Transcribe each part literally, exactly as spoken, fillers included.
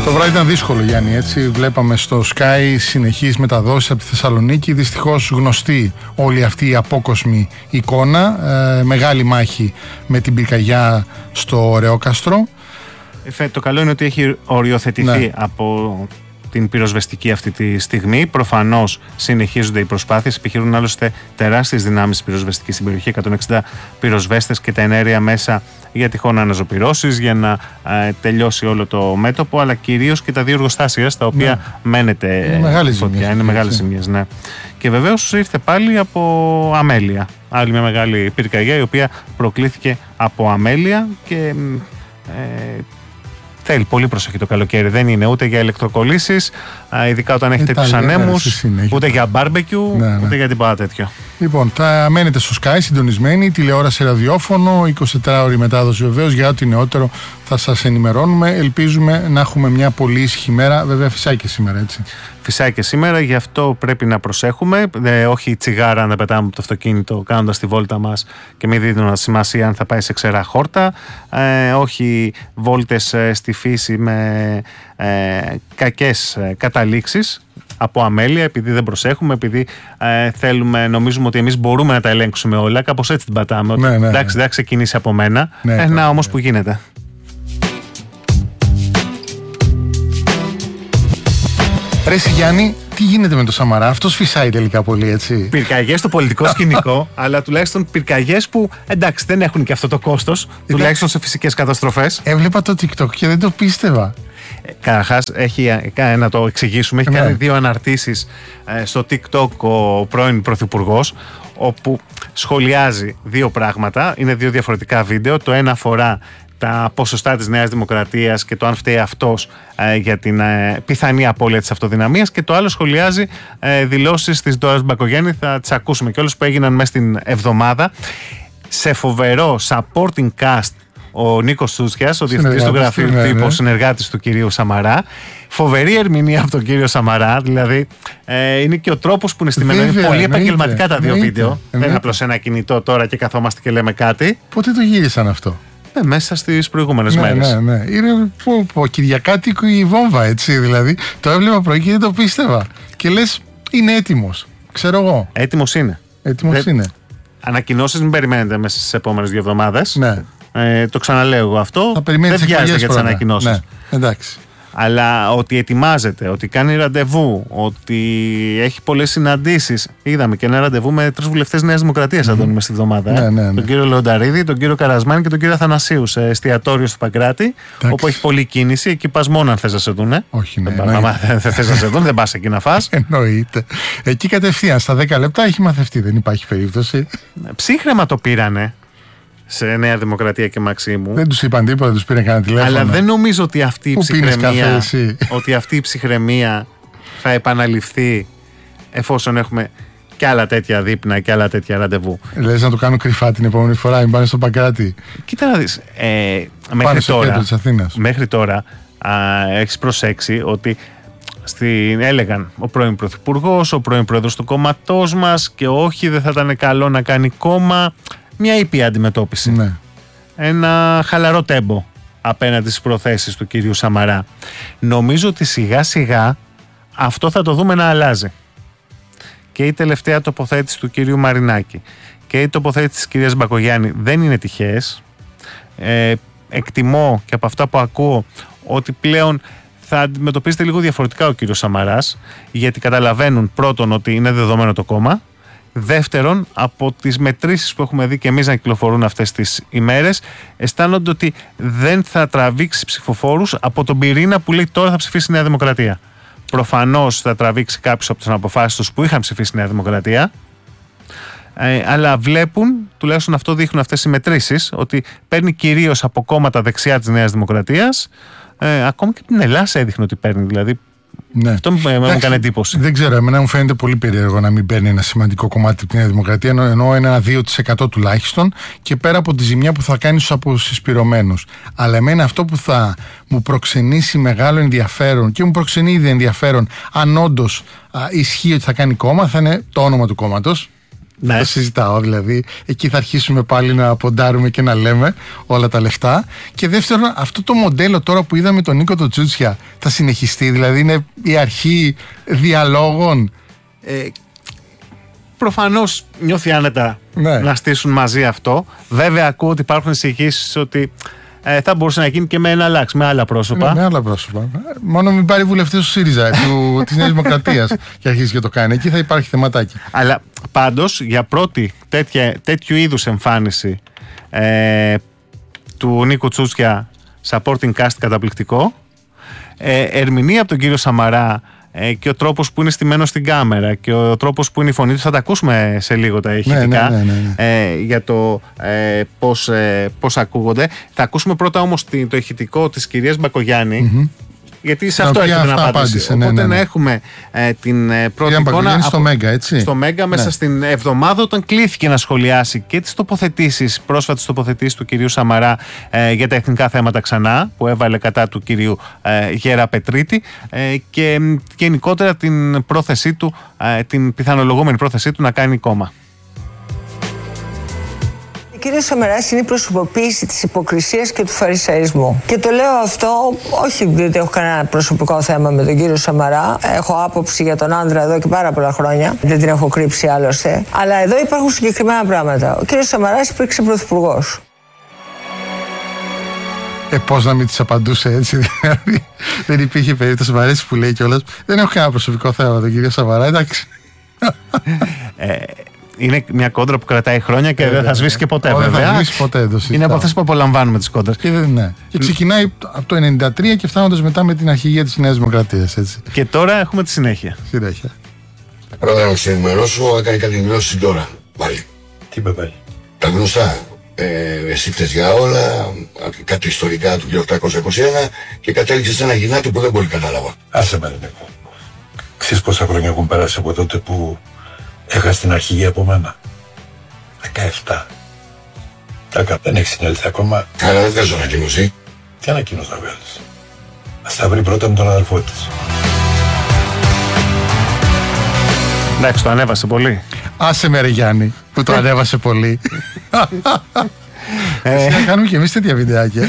Το βράδυ ήταν δύσκολο, Γιάννη, έτσι. Βλέπαμε στο Sky συνεχείς μεταδόσεις από τη Θεσσαλονίκη. Δυστυχώς γνωστή όλη αυτή η απόκοσμη εικόνα. Ε, μεγάλη μάχη με την πυρκαγιά στο Ωραιόκαστρο. Το καλό είναι ότι έχει οριοθετηθεί ναι. από την πυροσβεστική αυτή τη στιγμή. Προφανώς συνεχίζονται οι προσπάθειες. Επιχειρούν άλλωστε τεράστιες δυνάμεις πυροσβεστικής στην περιοχή, εκατόν εξήντα πυροσβέστες και τα εναέρια μέσα για τυχόν αναζωπυρώσεις, για να ε, τελειώσει όλο το μέτωπο, αλλά κυρίως και τα δύο εργοστάσια στα οποία ναι. μένεται είναι μεγάλες φωτιά. ζημιές, είναι μεγάλες ζημιές, ναι. Και βεβαίως ήρθε πάλι από αμέλεια. Άλλη μια μεγάλη πυρκαγιά η οποία προκλήθηκε από αμέλεια και ε, θέλει πολύ προσοχή το καλοκαίρι. Δεν είναι ούτε για ηλεκτροκολλήσεις, ειδικά όταν έχει τέτοιους ανέμους, ούτε για μπάρμπεκιου, ναι, ναι. ούτε για τίποτα τέτοιο. Λοιπόν, θα μένετε στο Sky συντονισμένοι, τηλεόραση, ραδιόφωνο, εικοσιτετράωρη μετάδοση βεβαίως. Για ό,τι νεότερο θα σας ενημερώνουμε. Ελπίζουμε να έχουμε μια πολύ ήσυχη μέρα. Βέβαια, φυσάει και σήμερα, έτσι. Φυσάει και σήμερα, γι' αυτό πρέπει να προσέχουμε. Ε, όχι τσιγάρα να πετάμε από το αυτοκίνητο κάνοντας τη βόλτα μας και μην δίνουμε σημασία αν θα πάει σε ξερά χόρτα. Ε, όχι βόλτες ε, στη φύση με ε, κακές ε, καταλήξεις από αμέλεια, επειδή δεν προσέχουμε, επειδή ε, θέλουμε, νομίζουμε ότι εμείς μπορούμε να τα ελέγξουμε όλα. Κάπως έτσι την πατάμε. Ότι, ναι, ναι, εντάξει, δεν θα ξεκινήσει από μένα. Ναι, ε, να όμως ναι. που γίνεται. Ρε Γιάννη, τι γίνεται με το Σαμαρά, αυτός φυσάει τελικά πολύ, έτσι. Πυρκαγιές στο πολιτικό σκηνικό, αλλά τουλάχιστον πυρκαγιές που εντάξει δεν έχουν και αυτό το κόστος, τουλάχιστον σε φυσικές καταστροφές. Έβλεπα το TikTok και δεν το πίστευα. Ε, Καταρχάς, να το εξηγήσουμε, έχει ναι. κάνει δύο αναρτήσεις ε, στο TikTok ο πρώην Πρωθυπουργός, όπου σχολιάζει δύο πράγματα, είναι δύο διαφορετικά βίντεο. Το ένα αφορά τα ποσοστά της Νέας Δημοκρατίας και το αν φταίει αυτός ε, για την ε, πιθανή απώλεια της αυτοδυναμίας, και το άλλο σχολιάζει ε, δηλώσεις της Ντόρας Μπακογιάννη, θα τις ακούσουμε και όλες, που έγιναν μέσα στην εβδομάδα. Σε φοβερό supporting cast ο Νίκος Τσούτσιας, ο διευθυντής του γραφείου ναι, τύπου, ναι. συνεργάτης του κυρίου Σαμαρά. Φοβερή ερμηνεία από τον κύριο Σαμαρά, δηλαδή ε, είναι και ο τρόπος που είναι στημένο. Είναι πολύ επαγγελματικά τα δύο ναι, βίντεο. Ναι, δεν είναι απλώς ένα κινητό τώρα και καθόμαστε και λέμε κάτι. Πότε το γύρισαν αυτό? Ε, μέσα στις προηγούμενες ναι, μέρες. Ναι, ναι. Είναι πω, πω, Κυριακάτικο η βόμβα, έτσι. Δηλαδή το έβλεπα πρωί και δεν το πίστευα. Και λες, είναι έτοιμος. Ξέρω εγώ. Έτοιμος είναι. Έτοιμος Δε... είναι. Ανακοινώσεις μην περιμένετε μέσα στις επόμενες δύο εβδομάδες. Ναι. Ε, το ξαναλέω εγώ αυτό. Θα περιμένετε δεν βιάζεται για τις ανακοινώσεις. Ναι, εντάξει. Αλλά ότι ετοιμάζεται, ότι κάνει ραντεβού, ότι έχει πολλές συναντήσεις. Είδαμε και ένα ραντεβού με τρεις βουλευτές Νέας Δημοκρατίας, mm-hmm. Αντώνη, μες στη βδομάδα. Ναι, ε. ναι, ναι. Τον κύριο Λεονταρίδη, τον κύριο Καρασμάνη και τον κύριο Αθανασίου σε εστιατόριο στο Παγκράτη, εντάξει. όπου έχει πολλή κίνηση. Εκεί πας μόνο αν θες να σε δούνε. Όχι, ναι. Αν δεν θες να σε δουν, δεν πας εκεί να φας. Εννοείται. Εκεί κατευθείαν στα δέκα λεπτά έχει μαθευτεί, δεν υπάρχει περίπτωση. Ψύχρεμα το πήρανε σε Νέα Δημοκρατία και Μαξίμου. Δεν τους είπαν τίποτα, τους πήραν κανένα τηλέφωνο. Αλλά δεν νομίζω ότι αυτή η ψυχραιμία, ότι αυτή η ψυχραιμία θα επαναληφθεί εφόσον έχουμε και άλλα τέτοια δείπνα και άλλα τέτοια ραντεβού. Λες να το κάνω κρυφά την επόμενη φορά, μην πάνε στο Παγκράτη. Κοίτα να δεις, ε, μέχρι, τώρα, μέχρι τώρα α, έχεις προσέξει ότι στην, έλεγαν ο πρώην Πρωθυπουργός, ο πρώην Πρόεδρος του κόμματός μας, και όχι δεν θα ήταν καλό να κάνει κόμμα. Μια ήπια αντιμετώπιση. Ναι. Ένα χαλαρό τέμπο απέναντι στις προθέσεις του κυρίου Σαμαρά. Νομίζω ότι σιγά σιγά αυτό θα το δούμε να αλλάζει. Και η τελευταία τοποθέτηση του κυρίου Μαρινάκη και η τοποθέτηση της κυρίας Μπακογιάννη δεν είναι τυχαίες. Ε, εκτιμώ και από αυτά που ακούω ότι πλέον θα αντιμετωπίζεται λίγο διαφορετικά ο κύριος Σαμαράς, γιατί καταλαβαίνουν πρώτον ότι είναι δεδομένο το κόμμα. Δεύτερον, από τις μετρήσεις που έχουμε δει και εμείς να κυκλοφορούν αυτές τις ημέρες, αισθάνονται ότι δεν θα τραβήξει ψηφοφόρους από τον πυρήνα που λέει τώρα θα ψηφίσει η Νέα Δημοκρατία. Προφανώς θα τραβήξει κάποιους από τις αποφάσεις τους που είχαν ψηφίσει η Νέα Δημοκρατία, ε, αλλά βλέπουν, τουλάχιστον αυτό δείχνουν αυτές οι μετρήσεις, ότι παίρνει κυρίως από κόμματα δεξιά της Νέας Δημοκρατίας. Ε, ακόμα και την Ελλάδα έδειχνε ότι παίρνει, δηλαδή. Ναι. Αυτό μου έκανε εντύπωση. Δεν ξέρω, εμένα μου φαίνεται πολύ περίεργο να μην παίρνει ένα σημαντικό κομμάτι από τη Νέα Δημοκρατία, ενώ ένα δύο τοις εκατό τουλάχιστον, και πέρα από τη ζημιά που θα κάνει στους αποσυσπηρωμένους. Αλλά εμένα αυτό που θα μου προξενήσει μεγάλο ενδιαφέρον, και μου προξενεί ήδη ενδιαφέρον, αν όντως ισχύει ότι θα κάνει κόμμα, θα είναι το όνομα του κόμματος. Ναι. Το συζητάω, δηλαδή. Εκεί θα αρχίσουμε πάλι να ποντάρουμε και να λέμε όλα τα λεφτά. Και δεύτερον, αυτό το μοντέλο τώρα που είδαμε τον Νίκο το Τσούτσια θα συνεχιστεί, δηλαδή είναι η αρχή διαλόγων. Ε, προφανώς νιώθει άνετα ναι. να στήσουν μαζί αυτό. Βέβαια, ακούω ότι υπάρχουν εισηγήσεις ότι ε, θα μπορούσε να γίνει και με ένα αλλάξ, με άλλα πρόσωπα. Ναι, με άλλα πρόσωπα. Μόνο μην πάρει βουλευτές του ΣΥΡΙΖΑ, του, της Νέας Δημοκρατίας και αρχίσει και το κάνει. Εκεί θα υπάρχει θεματάκι. Αλλά πάντως για πρώτη τέτοια, τέτοιου είδους εμφάνιση ε, του Νίκου Τσούτσια, supporting cast καταπληκτικό, ε, ερμηνεία από τον κύριο Σαμαρά ε, και ο τρόπος που είναι στημένος στην κάμερα και ο τρόπος που είναι η φωνή του, θα τα ακούσουμε σε λίγο τα ηχητικά, ναι, ναι, ναι, ναι. Ε, για το ε, πώς, ε, πώς ακούγονται. Θα ακούσουμε πρώτα όμως το ηχητικό της κυρίας Μπακογιάννη, mm-hmm. γιατί σε αυτό έρχεται να απάντηση. Ναι, Οπότε ναι, ναι. να έχουμε ε, την ε, πρώτη Κυρία εικόνα από, στο Μέγκα, έτσι. στο Μέγκα μέσα ναι. στην εβδομάδα, όταν κλήθηκε να σχολιάσει και τις τοποθετήσεις, πρόσφατες τοποθετήσεις του κυρίου Σαμαρά ε, για τα εθνικά θέματα ξανά, που έβαλε κατά του κυρίου ε, Γέρα Πετρίτη, ε, και γενικότερα την πρόθεσή του, ε, την πιθανολογούμενη πρόθεσή του να κάνει κόμμα. Ο κύριος Σαμαράς είναι η προσωποποίηση της υποκρισίας και του φαρισαϊσμού. Και το λέω αυτό όχι διότι έχω κανένα προσωπικό θέμα με τον κύριο Σαμαρά. Έχω άποψη για τον άνδρα εδώ και πάρα πολλά χρόνια. Δεν την έχω κρύψει άλλωστε. Αλλά εδώ υπάρχουν συγκεκριμένα πράγματα. Ο κύριος Σαμαράς υπήρξε πρωθυπουργός. Ε, πώς να μην της απαντούσε έτσι, δηλαδή. Δεν υπήρχε περίπτωση. Μ' αρέσει που λέει κιόλας. Δεν έχω κανένα προσωπικό θέμα με τον κύριο Σαμαρά, εντάξει. Ε, είναι μια κόντρα που κρατάει χρόνια και ε, δεν θα σβήσει και ποτέ, βέβαια. βέβαια. Δεν θα σβήσει ποτέ, το είναι από αυτές που απολαμβάνουμε τις κόντρες. Και, ναι. και ξεκινάει από το ενενήντα τρία και φτάνοντας μετά με την αρχηγία της Νέας Δημοκρατίας. Έτσι. Και τώρα έχουμε τη συνέχεια. Συνέχεια. Πρώτα να σε ενημερώσω, έκανε κάτι δηλώσεις τώρα. Πάλι. Τι είπε πάλι? Τα γνωστά. Ε, εσύ φταίς για όλα, κάτι ιστορικά του χίλια οκτακόσια είκοσι ένα και κατέληξε σε ένα γυνάτο που δεν πολύ κατάλαβα. Άσε με, Νίκο. Ξέρεις πόσα χρόνια έχουν περάσει από τότε που έχασε την αρχηγία από μένα? δεκαεπτά. Τάκα, δεν έχεις συνέλθει ακόμα. Καλά, δεν βγάζω ανακοίνωση. Τι ανακοίνωση να βγάλεις? Ας τα βρει πρώτα με τον αδελφό της. Εντάξει, το ανέβασε πολύ. Άσε με ρε Γιάννη, που το ανέβασε πολύ. ε, να κάνουμε και εμείς τέτοια βιντεάκια.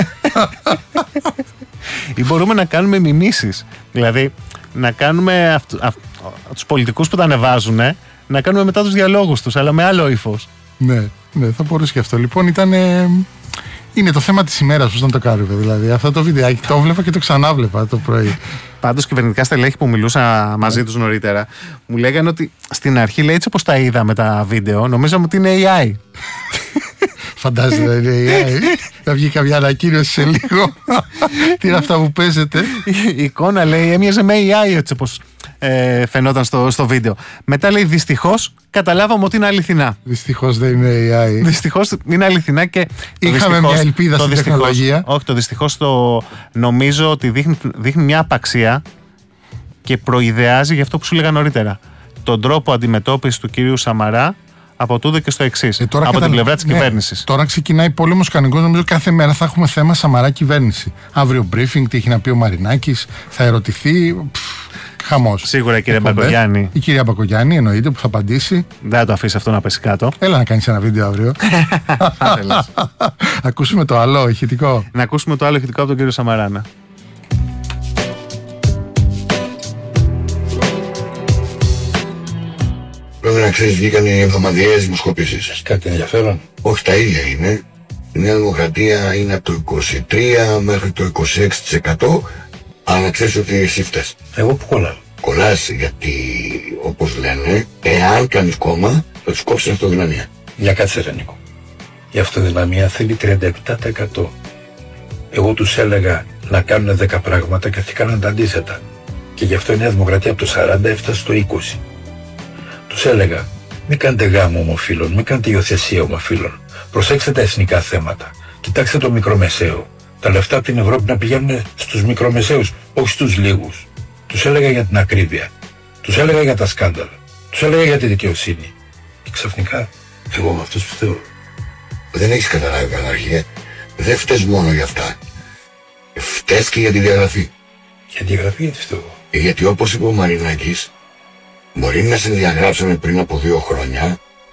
Ή μπορούμε να κάνουμε μιμήσεις. Δηλαδή, να κάνουμε αυτ, αυ, τους πολιτικούς που τα ανεβάζουν, να κάνουμε μετά τους διαλόγους τους, αλλά με άλλο ύφος. Ναι, ναι, θα μπορούσε και αυτό. Λοιπόν, ήταν... Ε, είναι το θέμα της ημέρας, πώς να το κάνουμε. Δηλαδή, αυτό το βιντεάκι το έβλεπα και το ξανάβλεπα το πρωί. Πάντως, κυβερνητικά στελέχη που μιλούσα μαζί τους νωρίτερα, μου λέγανε ότι στην αρχή, λέει, έτσι όπως τα είδαμε τα βίντεο, νομίζαμε ότι είναι έι άι. Φαντάζεσαι να είναι έι άι. Θα βγει καμιά ανακοίνωση σε λίγο. Τι είναι αυτά που παίζετε? Η εικόνα, λέει, έμοιαζε με έι άι, έτσι όπως ε, φαινόταν στο, στο βίντεο. Μετά, λέει, δυστυχώς καταλάβαμε ότι είναι αληθινά. Δυστυχώς δεν είναι έι άι. Δυστυχώς είναι αληθινά και. Είχαμε μια ελπίδα στην τεχνολογία. Όχι, το δυστυχώς το νομίζω ότι δείχνει, δείχνει μια απαξία και προειδεάζει για αυτό που σου έλεγα νωρίτερα. Τον τρόπο αντιμετώπισης του κυρίου Σαμαρά από τούδε και στο εξής. Ε, από κατα... την πλευρά της ναι, κυβέρνησης. Τώρα ξεκινάει πόλεμος κανονικός. Νομίζω κάθε μέρα θα έχουμε θέμα Σαμαρά κυβέρνηση. Αύριο briefing, τι έχει να πει ο Μαρινάκης, θα ερωτηθεί. Πφ, χαμός. Σίγουρα η κυρία Μπακογιάννη. Η κυρία Μπακογιάννη εννοείται που θα απαντήσει. Δεν θα το αφήσει αυτό να πέσει κάτω. Έλα να κάνεις ένα βίντεο αύριο. Ακούσουμε το άλλο ηχητικό. Να ακούσουμε το άλλο ηχητικό από τον κύριο Σαμαράνα. Πρέπει να ξέρεις, βγήκαν οι εβδομαδιαίες δημοσκοπήσεις. Έχει κάτι ενδιαφέρον? Όχι, τα ίδια είναι. Η Νέα Δημοκρατία είναι από το είκοσι τρία μέχρι το είκοσι έξι τοις εκατό. Αλλά να ξέρεις ότι εσύ φταίς. Εγώ που κολλάω? Κολλάς γιατί, όπως λένε, εάν κάνεις κόμμα, θα τους κόψεις αυτοδυναμία. Για κάτσε ρε Νίκο. Η αυτοδυναμία θέλει τριάντα επτά τοις εκατό. Εγώ τους έλεγα να κάνουν δέκα πράγματα και αυτοί κάνουν τα αντίθετα. Και γι' αυτό η Νέα Δημοκρατία από το σαράντα έφτασε στο είκοσι. Τους έλεγα, μην κάνετε γάμο ομοφύλων, μην κάνετε υιοθεσία ομοφύλων. Προσέξτε τα εθνικά θέματα. Κοιτάξτε το μικρομεσαίο. Τα λεφτά από την Ευρώπη να πηγαίνουν στους μικρομεσαίους, όχι στους λίγους. Τους έλεγα για την ακρίβεια. Τους έλεγα για τα σκάνδαλα. Τους έλεγα για τη δικαιοσύνη. Και ξαφνικά, εγώ με αυτούς πιστεύω. Δεν έχεις καταλάβει καταρχήν. Δεν φταίς μόνο για αυτά. Φταίς και για τη διαγραφή. Για τη διαγραφή γιατί φταίω? Γιατί όπως είπε ο Μαρινάκης, μπορεί να σε διαγράψαμε πριν από δύο χρόνια,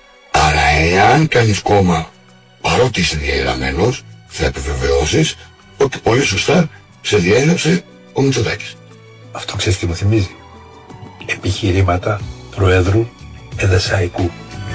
εάν κάνεις κόμμα παρότι είσαι διαγραμμένος, θα επιβεβαιώσεις ότι πολύ σωστά σε διέγραψε ο Μητσοτάκης. Αυτό ξέρεις τι μου θυμίζει? Επιχειρήματα Προέδρου Εδεσαϊκού.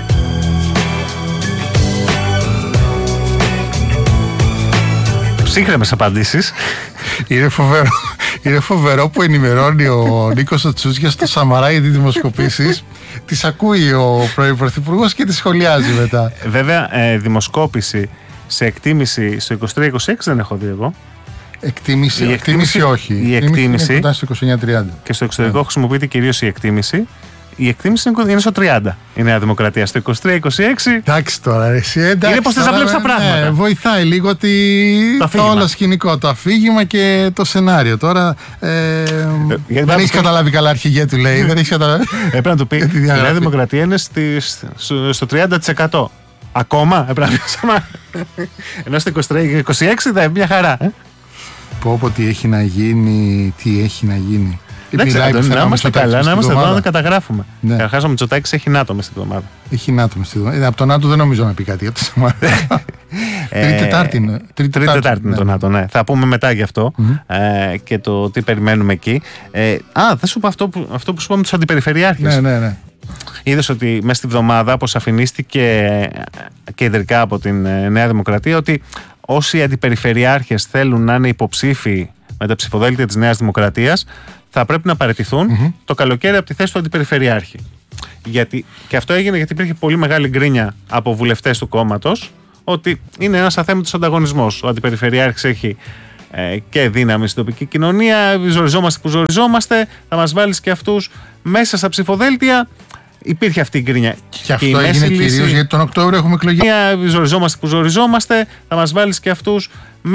Ψύχρεμες απαντήσεις. Είναι φοβερό, είναι φοβερό που ενημερώνει ο Νίκος ο Τσούτσιας στο Σαμαρά για τις δημοσκοπήσεις. Τις ακούει ο πρώην Πρωθυπουργός και τις σχολιάζει μετά. Βέβαια, ε, δημοσκόπηση σε εκτίμηση στο είκοσι τρία είκοσι έξι δεν έχω δει εγώ. Εκτίμηση, Η εκτίμηση, εκτίμηση όχι. η εκτίμηση είναι κοντά στο είκοσι εννιά τριάντα. Και στο εξωτερικό yeah. χρησιμοποιείται κυρίως η εκτίμηση. Η εκτίμηση είναι στο τριάντα η Νέα Δημοκρατία. Στο είκοσι τρία είκοσι έξι. Εντάξει τώρα, εσύ εντάξει. Είναι πως θες να βλέπεις τα πράγματα. Ναι, βοηθάει λίγο ότι το, το όλο σκηνικό, το αφήγημα και το σενάριο. Τώρα ε, ε, δεν έχει καταλάβει καλά αρχηγέ του, λέει. Δεν έχει καταλάβει. Έπρεπε να του πει. Η Νέα Δημοκρατία είναι στη, στο τριάντα τοις εκατό. Ακόμα έπρεπε να πει. Ενώ στο είκοσι τρία είκοσι έξι θα είναι μια χαρά. Πω πω τι έχει να γίνει, τι έχει να γίνει. Εντάξει, να είμαστε καλά, να είμαστε εδώ να τα καταγράφουμε. Ναι. Καταρχάς ο Μητσοτάκης έχει ΝΑΤΟ μες στη εβδομάδα. Έχει ΝΑΤΟ μες στη εβδομάδα. Από το ΝΑΤΟ δεν νομίζω να πει κάτι από τη εβδομάδα. Τρίτη Τετάρτη είναι. Τρίτη Τετάρτη είναι το ΝΑΤΟ, ναι. Θα πούμε μετά γι' αυτό ε, και το τι περιμένουμε εκεί. Ε, α, θα σου πω αυτό που, αυτό που σου πω με τους αντιπεριφερειάρχες. Ναι, ναι, ναι. Είδες ότι μέσα στη εβδομάδα αποσαφηνίστηκε κεντρικά από την Νέα Δημοκρατία ότι όσοι αντιπεριφερειάρχες θέλουν να είναι υποψήφοι με τα ψηφοδέλτια της Νέας Δημοκρατίας θα πρέπει να παραιτηθούν mm-hmm. το καλοκαίρι από τη θέση του αντιπεριφερειάρχη. Γιατί, και αυτό έγινε γιατί υπήρχε πολύ μεγάλη γκρίνια από βουλευτές του κόμματος ότι είναι ένας αθέμητος ανταγωνισμός. Ο αντιπεριφερειάρχης έχει ε, και δύναμη στην τοπική κοινωνία, ζοριζόμαστε που ζοριζόμαστε, θα μας βάλεις και αυτούς μέσα στα ψηφοδέλτια. Υπήρχε αυτή η γκρίνια. Και αυτό και έγινε κυρίως γιατί τον Οκτώβριο έχουμε εκλογές. Ζοριζόμαστε που ζοριζόμαστε, θα μας βάλεις και αυτούς